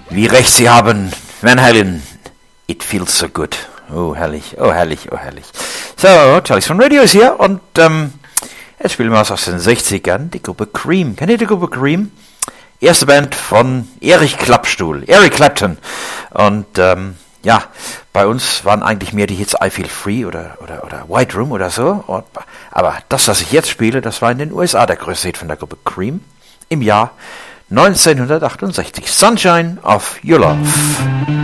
Wie recht Sie haben, Van Halen. It feels so good. Oh, herrlich, oh, herrlich, oh, herrlich. So, Charlie's Fun Radio ist hier und jetzt spielen wir was aus den 60ern, die Gruppe Cream. Kennt ihr die Gruppe Cream? Erste Band von Eric Clapton. Und ja, bei uns waren eigentlich mehr die Hits I Feel Free oder White Room oder so. Aber das, was ich jetzt spiele, das war in den USA der größte Hit von der Gruppe Cream im Jahr 1968. Sunshine of Your Love.